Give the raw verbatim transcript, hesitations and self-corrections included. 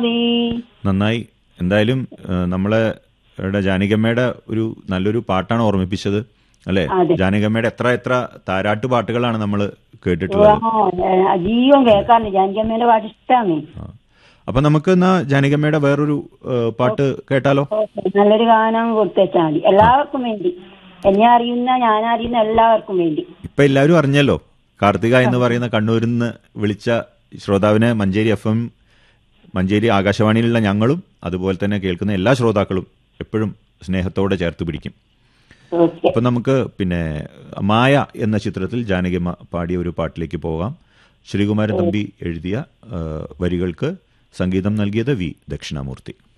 സുഖമാണോടി? നന്നായി. എന്തായാലും നമ്മളെ ജാനകിയമ്മയുടെ ഒരു നല്ലൊരു പാട്ടാണ് ഓർമ്മിപ്പിച്ചത് അല്ലെ? ജാനകിയമ്മയുടെ എത്ര എത്ര താരാട്ട് പാട്ടുകളാണ് നമ്മൾ കേട്ടിട്ടുള്ളത്. ജീവൻ കേൾക്കാറുണ്ട്, ജാനകിയമ്മയുടെ പാട്ട് ഇഷ്ടമാണ്. അപ്പൊ നമുക്ക് എന്നാ ജാനകിയമ്മയുടെ വേറൊരു പാട്ട് കേട്ടാലോ? നല്ലൊരു ഗാനം കൊടുത്തേച്ചാൽ മതി, എല്ലാവർക്കും വേണ്ടി, എന്നെ അറിയുന്ന ഞാൻ അറിയുന്ന എല്ലാവർക്കും വേണ്ടി. ഇപ്പൊ എല്ലാവരും അറിഞ്ഞല്ലോ, കാർത്തിക എന്ന് പറയുന്ന കണ്ണൂരിൽ നിന്ന് വിളിച്ച ശ്രോതാവിനെ മഞ്ചേരി എഫ് എം മഞ്ചേരി ആകാശവാണിയിലുള്ള ഞങ്ങളും അതുപോലെ തന്നെ കേൾക്കുന്ന എല്ലാ ശ്രോതാക്കളും എപ്പോഴും സ്നേഹത്തോടെ ചേർത്ത് പിടിക്കും. അപ്പൊ നമുക്ക് പിന്നെ മായ എന്ന ചിത്രത്തിൽ ജാനകിയമ്മ പാടിയ ഒരു പാട്ടിലേക്ക് പോകാം. ശ്രീകുമാരൻ തമ്പി എഴുതിയ വരികൾക്ക് സംഗീതം നൽകിയത് വി ദക്ഷിണാമൂർത്തി.